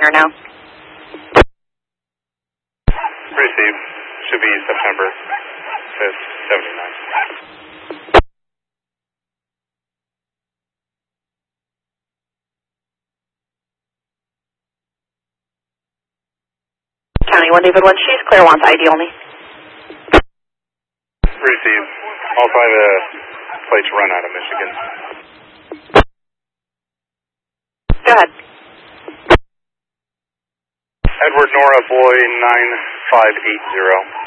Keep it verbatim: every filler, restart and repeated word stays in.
center now. Received. Should be September fifth, seventy-nine. County one, David one, she's clear, wants I D only. Received. I'll try the plates run out of Michigan. Go ahead. Edward Nora, boy nine five eight zero.